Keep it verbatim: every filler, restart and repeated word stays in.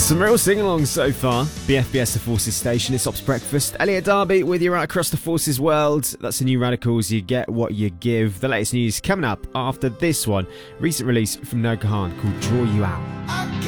Some real sing-alongs so far. B F B S The Forces Station, it's Ops Breakfast. Elliot Darby with you right across the Forces world. That's the new Radicals, You Get What You Give. The latest news coming up after this one. Recent release from No Kahan called Draw You Out.